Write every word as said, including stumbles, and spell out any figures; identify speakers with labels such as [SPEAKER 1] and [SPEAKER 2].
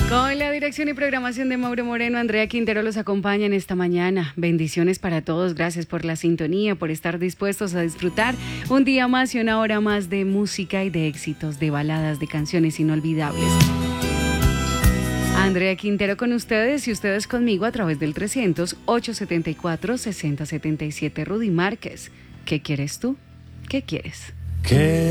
[SPEAKER 1] Con la dirección y programación de Mauro Moreno, Andrea Quintero los acompaña en esta mañana. Bendiciones para todos, gracias por la sintonía, por estar dispuestos a disfrutar un día más y una hora más de música y de éxitos, de baladas, de canciones inolvidables. Andrea Quintero con ustedes y ustedes conmigo a través del trescientos, ochocientos setenta y cuatro, sesenta setenta y siete. Rudy Márquez, ¿qué quieres tú? ¿Qué quieres?
[SPEAKER 2] ¿Qué?